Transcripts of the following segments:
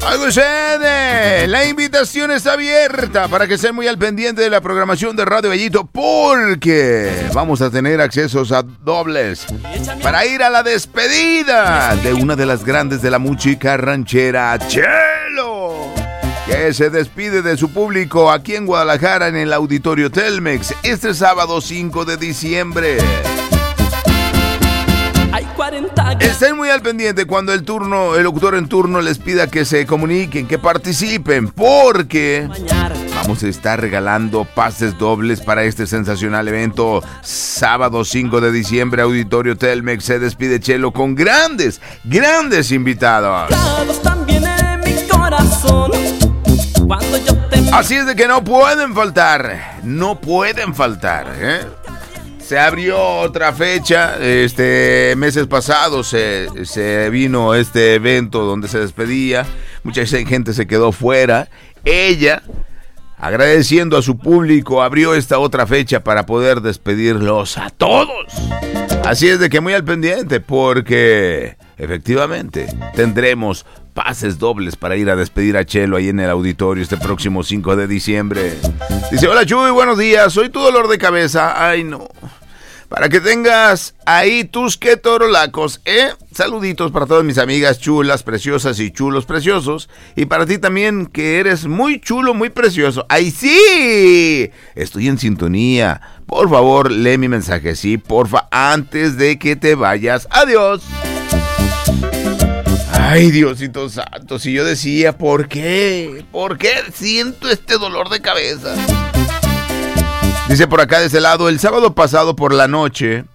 Algo sucede. La invitación está abierta para que estén muy al pendiente de la programación de Radio Gallito, porque vamos a tener accesos a dobles para ir a la despedida de una de las grandes de la música ranchera, Chelo, que se despide de su público aquí en Guadalajara en el Auditorio Telmex este sábado 5 de diciembre. Estén muy al pendiente cuando el locutor en turno les pida que se comuniquen, que participen, porque vamos a estar regalando pases dobles para este sensacional evento. Sábado 5 de diciembre, Auditorio Telmex, se despide Chelo con grandes invitados. Así es de que no pueden faltar, ¿eh? Se abrió otra fecha, meses pasados se vino este evento donde se despedía, mucha gente se quedó fuera. Ella, agradeciendo a su público, abrió esta otra fecha para poder despedirlos a todos. Así es de que muy al pendiente, porque efectivamente tendremos pases dobles para ir a despedir a Chelo ahí en el auditorio este próximo 5 de diciembre. Dice: hola Chuy, buenos días, soy tu dolor de cabeza. Ay no, para que tengas ahí tus ketorolacos, saluditos para todas mis amigas chulas, preciosas y chulos preciosos, y para ti también, que eres muy chulo, muy precioso. ¡Ay sí! Estoy en sintonía. Por favor, lee mi mensaje, sí, porfa, antes de que te vayas. ¡Adiós! Ay, Diosito santo, si yo decía, ¿por qué? ¿Por qué siento este dolor de cabeza? Dice por acá de ese lado: el sábado pasado por la noche,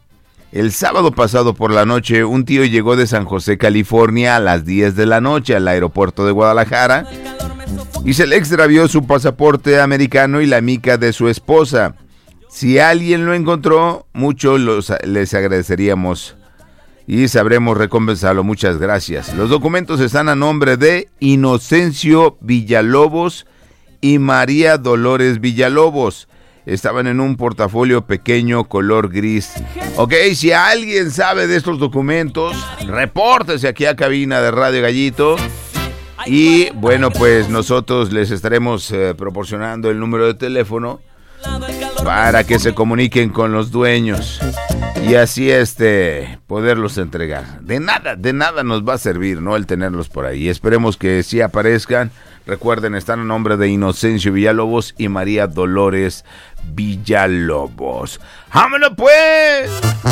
un tío llegó de San José, California, a las 10 de la noche al aeropuerto de Guadalajara y se le extravió su pasaporte americano y la mica de su esposa. Si alguien lo encontró, mucho les agradeceríamos y sabremos recompensarlo. Muchas gracias. Los documentos están a nombre de Inocencio Villalobos y María Dolores Villalobos. Estaban en un portafolio pequeño color gris. Ok, si alguien sabe de estos documentos, repórtese aquí a cabina de Radio Gallito. Y bueno, pues nosotros les estaremos proporcionando el número de teléfono para que se comuniquen con los dueños y así poderlos entregar. De nada nos va a servir, ¿no?, el tenerlos por ahí. Esperemos que sí aparezcan. Recuerden, están a nombre de Inocencio Villalobos y María Dolores Villalobos. ¡Vámonos pues!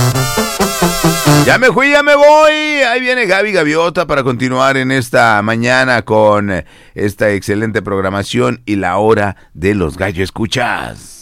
Ya me fui, ya me voy. Ahí viene Gaby Gaviota para continuar en esta mañana con esta excelente programación y la hora de los gallo escuchas.